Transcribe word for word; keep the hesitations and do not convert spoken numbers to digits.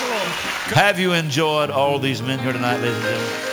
Lord. Have you enjoyed all these men here tonight, ladies and gentlemen?